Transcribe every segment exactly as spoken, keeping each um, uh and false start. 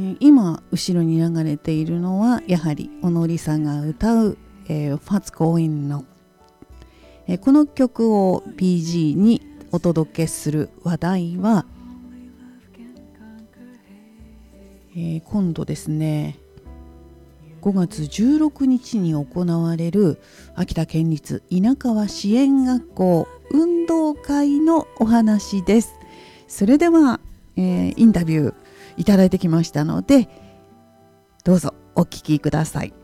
ー、今後ろに流れているのはやはり小野梨沙が歌う、えー、What's Going On、えー、この曲を ビージー にお届けする話題は、えー、今度ですねごがつじゅうろくにちに行われる秋田県立稲川支援学校運動会のお話です。それでは、えー、インタビューいただいてきましたのでどうぞお聞きください。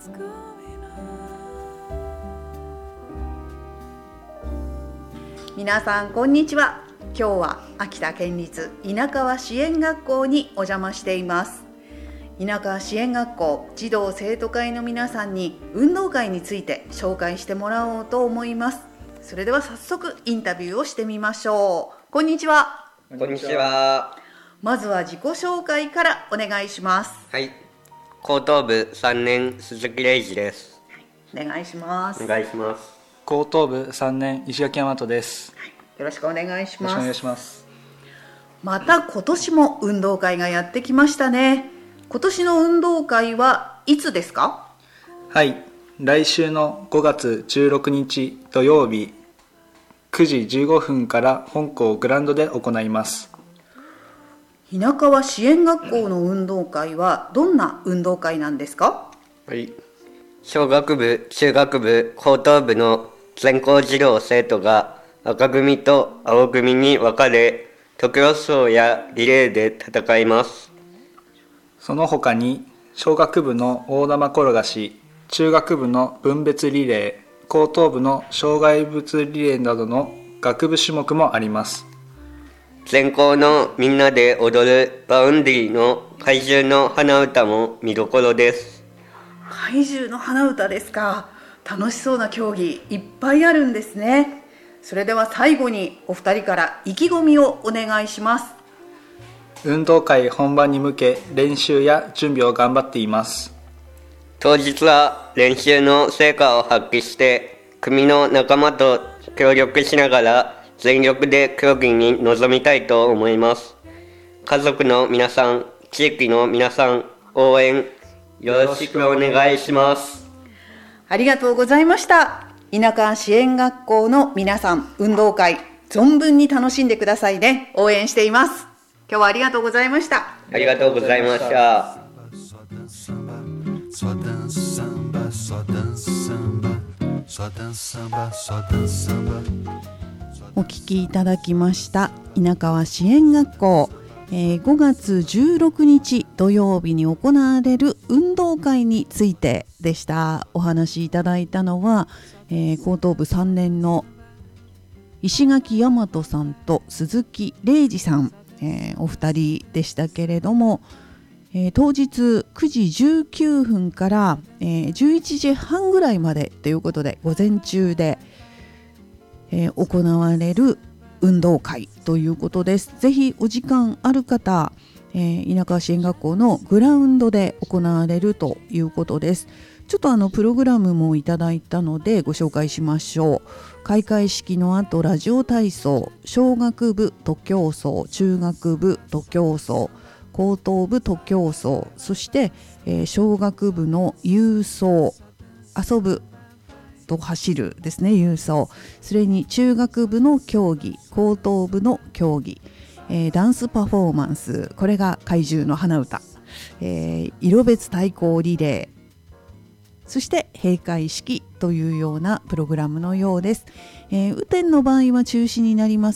皆さんこんにちは。今日は秋田県立稲川支援学校にお邪魔しています。稲川支援学校児童生徒会の皆さんに運動会について紹介してもらおうと思います。それでは早速インタビューをしてみましょう。こんにちは。 こんにちは。 まずは自己紹介からお願いします。 はい、高等部さんねん鈴木玲二です。 お願いします。 お願いします。 高等部さんねん石垣大和です。 はい、よろしくお願いします。 よろしくお願いします。 また今年も運動会がやってきましたね。今年の運動会はいつですか？ はい、来週のごがつじゅうろくにち土曜日くじじゅうごふんから本校グラウンドで行います。 稲川支援学校の運動会はどんな運動会なんですか？ はい、小学部、中学部、高等部の全校児童生徒が赤組と青組に分かれ特ロス走やリレーで戦います。 その他に小学部の大玉転がし、中学部の分別リレー、高等部の障害物リレーなどの学部種目もあります。 全校のみんなで踊るバウンディの怪獣の花歌も見どころです。 怪獣の花歌ですか。楽しそうな競技いっぱいあるんですね。それでは最後にお二人から意気込みをお願いします。 運動会本番に向け練習や準備を頑張っています。 当日は練習の成果を発揮して組の仲間と協力しながら全力で競技に臨みたいと思います。家族の皆さん、地域の皆さん、応援よろしくお願いします。 ありがとうございました。稲川支援学校の皆さん、運動会存分に楽しんでくださいね。応援しています。今日はありがとうございました。 ありがとうございました。 お聞きいただきました稲川支援学校、えー、ごがつじゅうろくにち土曜日に行われる運動会についてでした。お話しいただいたのは、えー、高等部さんねんの石垣大和さんと鈴木玲二さん、えー、お二人でしたけれども、えー、当日くじじゅうきゅうふんから、えー、じゅういちじはんぐらいまでということで午前中で、えー、行われる運動会ということです。ぜひお時間ある方、えー、稲川支援学校のグラウンドで行われるということです。ちょっとあのプログラムもいただいたのでご紹介しましょう。開会式の後ラジオ体操、小学部徒競走、中学部徒競走、高等部徒競走、そして、えー、小学部の郵送、遊ぶと走るですね、郵送、それに中学部の競技、高等部の競技、えー、ダンスパフォーマンス、これが怪獣の花歌、えー、色別対抗リレー、そして閉会式というようなプログラムのようです。えー、雨天の場合は中止になります